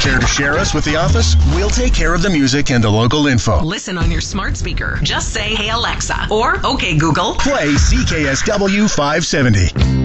Care to share us with the office? We'll take care of the music and the local info. Listen on your smart speaker. Just say, "Hey Alexa," or "Okay Google." Play CKSW 570.